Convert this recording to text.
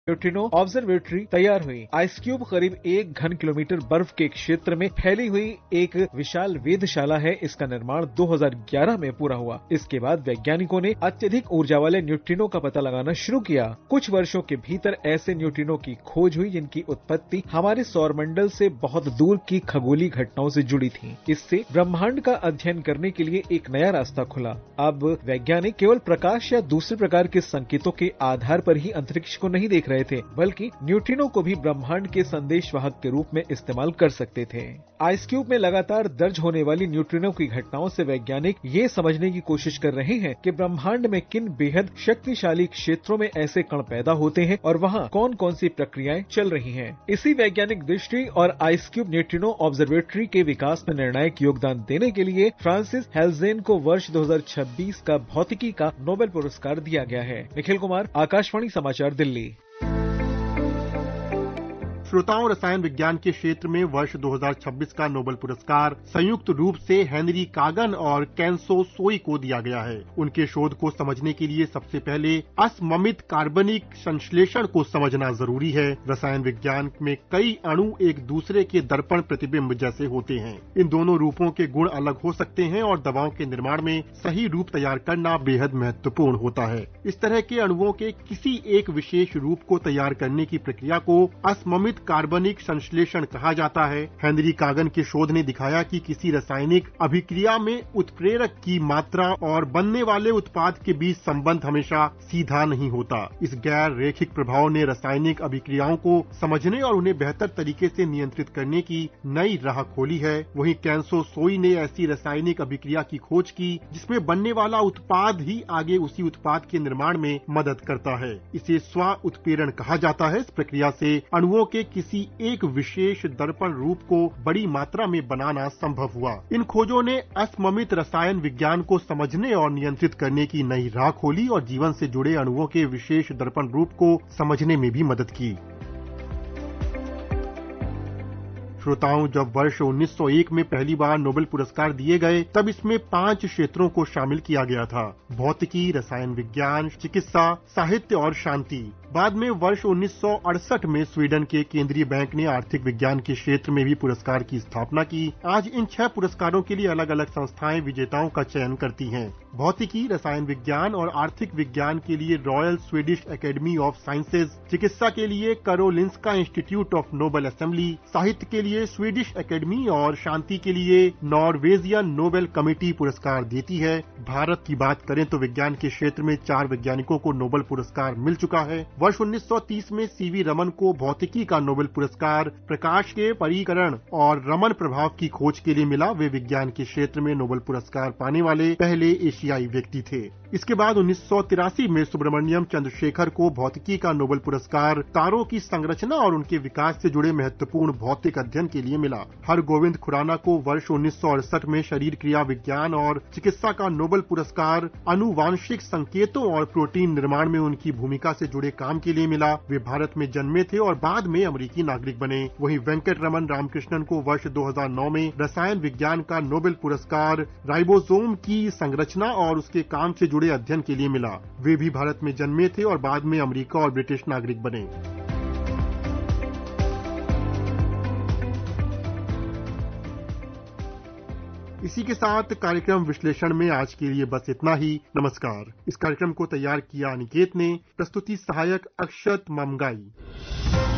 Neutrino observatory तैयार हुई। Ice cube करीब 1 घन किलोमीटर बर्फ के क्षेत्र में फैली हुई एक विशाल वेधशाला है। इसका निर्माण 2011 में पूरा हुआ। इसके बाद वैज्ञानिकों ने अत्यधिक ऊर्जा वाले न्यूट्रिनो का पता लगाना शुरू किया। कुछ वर्षों के भीतर ऐसे न्यूट्रिनो की खोज हुई जिनकी उत्पत्ति हमारे सौरमंडल से बहुत दूर की खगोलीय घटनाओं से जुड़ी थी। इससे ब्रह्मांड का अध्ययन करने के लिए एक नया रास्ता खुला। अब वैज्ञानिक केवल प्रकाश या दूसरे प्रकार के संकेतों के आधार पर ही अंतरिक्ष को नहीं देख रहे थे, बल्कि न्यूट्रिनो को भी ब्रह्मांड के संदेशवाहक के रूप में इस्तेमाल कर सकते थे। आइस क्यूब में लगातार दर्ज होने वाली न्यूट्रिनो की घटनाओं से वैज्ञानिक ये समझने की कोशिश कर रहे हैं कि ब्रह्मांड में किन बेहद शक्तिशाली क्षेत्रों में ऐसे कण पैदा होते हैं और वहाँ कौन कौन सी प्रक्रियाएं चल रही हैं। इसी वैज्ञानिक दृष्टि और आइस क्यूब न्यूट्रिनो ऑब्जर्वेटरी के विकास में निर्णायक योगदान देने के लिए फ्रांसिस हेल्जेन को वर्ष 2026 का भौतिकी का नोबेल पुरस्कार दिया गया है। निखिल कुमार, आकाशवाणी समाचार, दिल्ली। श्रोताओं, रसायन विज्ञान के क्षेत्र में वर्ष 2026 का नोबेल पुरस्कार संयुक्त रूप से हेनरी कागन और केंसो सोई को दिया गया है। उनके शोध को समझने के लिए सबसे पहले असममित कार्बनिक संश्लेषण को समझना जरूरी है। रसायन विज्ञान में कई अणु एक दूसरे के दर्पण प्रतिबिंब जैसे होते हैं। इन दोनों रूपों के गुण अलग हो सकते हैं और दवाओं के निर्माण में सही रूप तैयार करना बेहद महत्वपूर्ण होता है। इस तरह के अणुओं के किसी एक विशेष रूप को तैयार करने की प्रक्रिया को असममित कार्बनिक संश्लेषण कहा जाता है। हेनरी कागन के शोध ने दिखाया कि किसी रासायनिक अभिक्रिया में उत्प्रेरक की मात्रा और बनने वाले उत्पाद के बीच संबंध हमेशा सीधा नहीं होता। इस गैर रेखिक प्रभाव ने रासायनिक अभिक्रियाओं को समझने और उन्हें बेहतर तरीके से नियंत्रित करने की नई राह खोली है। वहीं केंसो सोई ने ऐसी रासायनिक अभिक्रिया की खोज की जिसमें बनने वाला उत्पाद ही आगे उसी उत्पाद के निर्माण में मदद करता है। इसे स्व उत्प्रेरण कहा जाता है। इस प्रक्रिया से अणुओं के किसी एक विशेष दर्पण रूप को बड़ी मात्रा में बनाना संभव हुआ। इन खोजों ने असममित रसायन विज्ञान को समझने और नियंत्रित करने की नई राह खोली और जीवन से जुड़े अणुओं के विशेष दर्पण रूप को समझने में भी मदद की। श्रोताओं, जब वर्ष 1901 में पहली बार नोबेल पुरस्कार दिए गए तब इसमें 5 क्षेत्रों को शामिल किया गया था: भौतिकी, रसायन विज्ञान, चिकित्सा, साहित्य और शांति। बाद में वर्ष 1968 में स्वीडन के केंद्रीय बैंक ने आर्थिक विज्ञान के क्षेत्र में भी पुरस्कार की स्थापना की। आज इन 6 पुरस्कारों के लिए अलग अलग संस्थाएं विजेताओं का चयन करती हैं। भौतिकी, रसायन विज्ञान और आर्थिक विज्ञान के लिए royal Swedish academy of sciences, चिकित्सा के लिए Karolinska institute of Nobel assembly, साहित्य के लिए स्वीडिश एकेडमी और शांति के लिए नॉर्वेजियन नोबेल कमेटी पुरस्कार देती है। भारत की बात करें तो विज्ञान के क्षेत्र में 4 वैज्ञानिकों को नोबेल पुरस्कार मिल चुका है। वर्ष 1930 में सीवी रमन को भौतिकी का नोबेल पुरस्कार प्रकाश के परिकरण और रमन प्रभाव की खोज के लिए मिला। वे विज्ञान के क्षेत्र में नोबेल पुरस्कार पाने वाले पहले एशियाई व्यक्ति थे। इसके बाद 1983 में सुब्रमण्यम चंद्रशेखर को भौतिकी का नोबेल पुरस्कार तारों की संरचना और उनके विकास से जुड़े महत्वपूर्ण भौतिक अध्ययन के लिए मिला। हरगोविंद खुराना को वर्ष 1968 में शरीर क्रिया विज्ञान और चिकित्सा का नोबेल पुरस्कार आनुवांशिक संकेतों और प्रोटीन निर्माण में उनकी भूमिका से जुड़े काम के लिए मिला। वे भारत में जन्मे थे और बाद में अमेरिकी नागरिक बने। वहीं वेंकट रमन रामकृष्णन को वर्ष 2009 में रसायन विज्ञान का नोबेल पुरस्कार राइबोसोम की संरचना और उसके काम से जुड़े अध्ययन के लिए मिला। वे भी भारत में जन्मे थे और बाद में अमेरिका और ब्रिटिश नागरिक बने। इसी के साथ कार्यक्रम विश्लेषण में आज के लिए बस इतना ही। नमस्कार। इस कार्यक्रम को तैयार किया अनिकेत ने, प्रस्तुति सहायक अक्षत ममगाई।